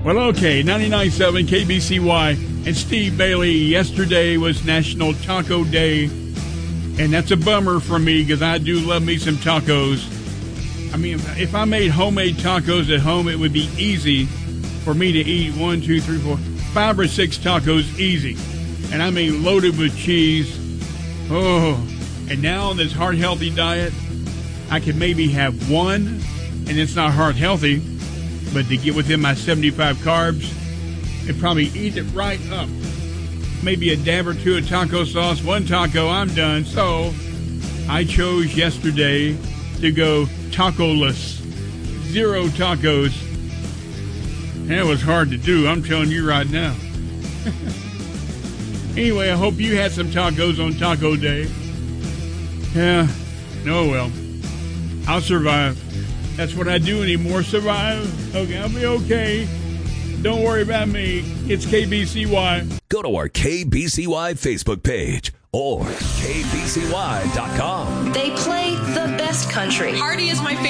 Well, okay, 99.7 KBCY and Steve Bailey. Yesterday was National Taco Day, and that's a bummer for me because I do love me some tacos. I mean, if I made homemade tacos at home, it would be easy for me to eat 1, 2, 3, 4, 5 or 6 tacos easy. And I mean loaded with cheese. Oh, and now on this heart-healthy diet, I can maybe have one, and it's not heart-healthy, but to get within my 75 carbs, and probably eat it right up. Maybe a dab or two of taco sauce, 1 taco, I'm done. So I chose yesterday to go taco-less, 0 tacos. And it was hard to do, I'm telling you right now. Anyway, I hope you had some tacos on Taco Day. Yeah, oh well. I'll survive. That's what I do anymore, survive. Okay, I'll be okay. Don't worry about me. It's KBCY. Go to our KBCY Facebook page or KBCY.com. They play the best country. Hardy is my favorite.